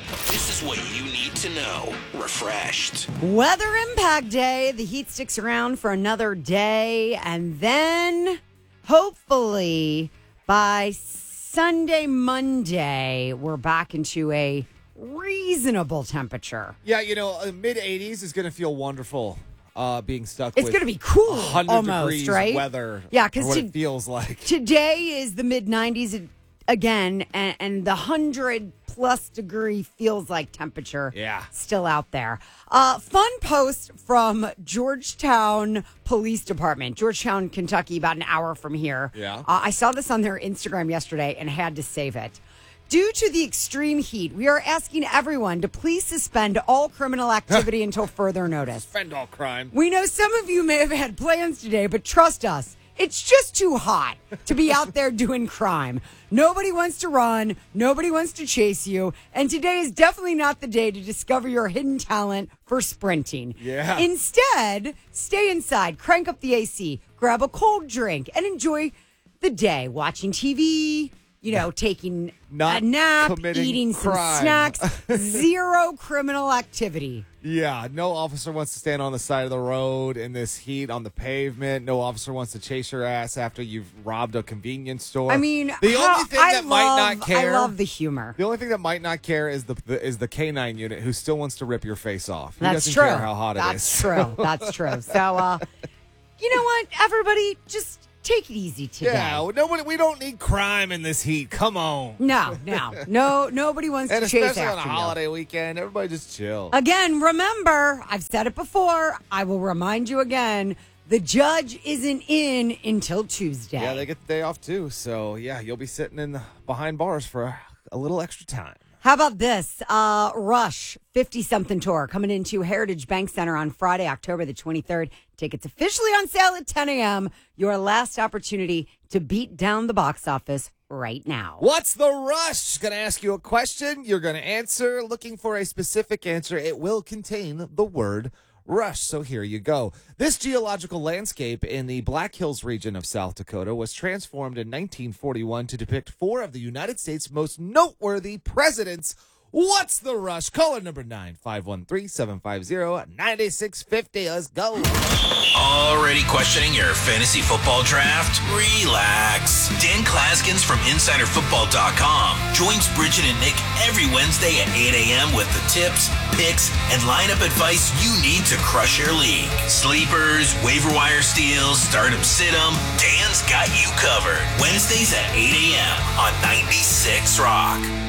This is what you need to know. Refreshed. Weather Impact Day. The heat sticks around for another day. And then, hopefully, by Sunday, Monday, we're back into a reasonable temperature. Yeah, mid-80s is going to feel wonderful. Being stuck It's with going to be cool 100 almost, degrees right? weather. Yeah, because what it feels like. Today is the mid-90s again, and the 100-plus degree feels like temperature still out there. Fun post from Georgetown Police Department, Georgetown, Kentucky, about an hour from here. Yeah. I saw this on their Instagram yesterday and had to save it. Due to the extreme heat, we are asking everyone to please suspend all criminal activity until further notice. Suspend all crime. We know some of you may have had plans today, but trust us, it's just too hot to be out there doing crime. Nobody wants to run. Nobody wants to chase you. And today is definitely not the day to discover your hidden talent for sprinting. Yeah. Instead, stay inside, crank up the AC, grab a cold drink, and enjoy the day watching TV, taking Not a nap, committing eating some crime. snacks. Zero criminal activity. Yeah, no officer wants to stand on the side of the road in this heat on the pavement. No officer wants to chase your ass after you've robbed a convenience store. I mean, the only thing that might not care. I love the humor. The only thing that might not care is the K9 unit who still wants to rip your face off. He That's doesn't true. care how hot it is. That's true. That's true. So, you know what? Everybody, just take it easy today. Yeah, we don't need crime in this heat. Come on. No. Nobody wants And to chase especially on after a you. holiday weekend, everybody just chill. Again, remember, I've said it before. I will remind you again. The judge isn't in until Tuesday. Yeah, they get the day off too. So, yeah, you'll be sitting behind bars for a little extra time. How about this? Rush 50-something tour coming into Heritage Bank Center on Friday, October the 23rd. Tickets officially on sale at 10 a.m. Your last opportunity to beat down the box office right now. What's the rush? Going to ask you a question. You're going to answer. Looking for a specific answer. It will contain the word rush. So here you go. This geological landscape in the Black Hills region of South Dakota was transformed in 1941 to depict 4 of the United States' most noteworthy presidents. What's the rush? Caller number 9-513-750-9650. Let's go. Already questioning your fantasy football draft? Relax. Dan Klaskins from InsiderFootball.com joins Bridget and Nick every Wednesday at 8 a.m. with the tips, picks, and lineup advice you need to crush your league. Sleepers, waiver wire steals, stardom sit-em, Dan's got you covered. Wednesdays at 8 a.m. on 96 Rock.